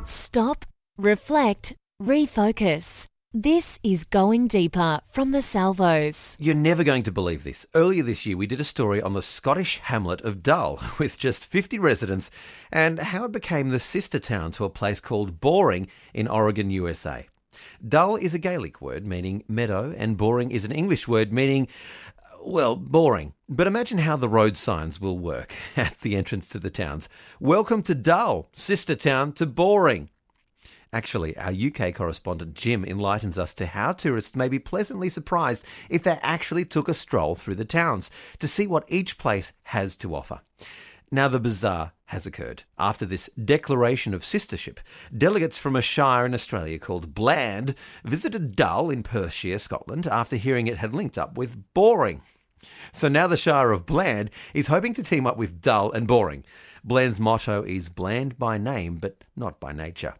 Stop, reflect, refocus. This is Going Deeper from the Salvos. You're never going to believe this. Earlier this year, we did a story on the Scottish hamlet of Dull, with just 50 residents, and how it became the sister town to a place called Boring in Oregon, USA. Dull is a Gaelic word meaning meadow, and boring is an English word meaning, well, boring. But imagine how the road signs will work at the entrance to the towns. Welcome to Dull, sister town to Boring. Actually, our UK correspondent Jim enlightens us to how tourists may be pleasantly surprised if they actually took a stroll through the towns to see what each place has to offer. Now, the bizarre has occurred. After this declaration of sistership, delegates from a shire in Australia called Bland visited Dull in Perthshire, Scotland, after hearing it had linked up with Boring. So now the Shire of Bland is hoping to team up with Dull and Boring. Bland's motto is bland by name, but not by nature.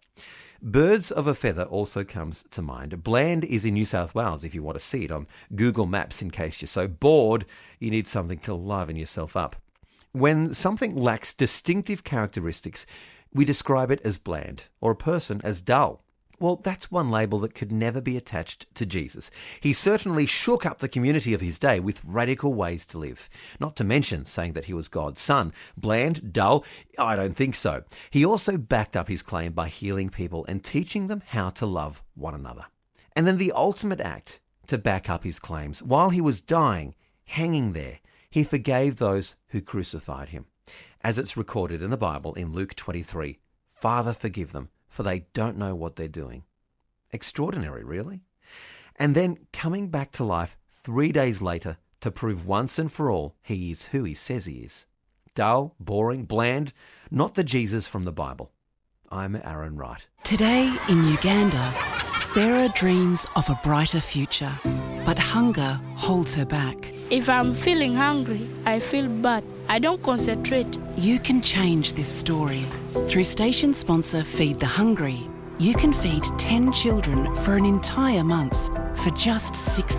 Birds of a feather also comes to mind. Bland is in New South Wales if you want to see it on Google Maps in case you're so bored you need something to liven yourself up. When something lacks distinctive characteristics, we describe it as bland or a person as dull. Well, that's one label that could never be attached to Jesus. He certainly shook up the community of his day with radical ways to live. Not to mention saying that he was God's son. Bland, dull? I don't think so. He also backed up his claim by healing people and teaching them how to love one another. And then the ultimate act to back up his claims. While he was dying, hanging there, he forgave those who crucified him. As it's recorded in the Bible in Luke 23, Father, forgive them, for they don't know what they're doing. Extraordinary, really? And then coming back to life 3 days later to prove once and for all he is who he says he is. Dull, boring, bland, not the Jesus from the Bible. I'm Aaron Wright. Today in Uganda, Sarah dreams of a brighter future, but hunger holds her back. If I'm feeling hungry, I feel bad. I don't concentrate. You can change this story. Through station sponsor Feed the Hungry, you can feed 10 children for an entire month for just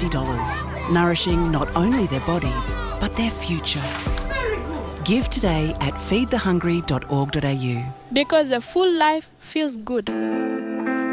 $60, nourishing not only their bodies, but their future. Give today at feedthehungry.org.au. Because a full life feels good.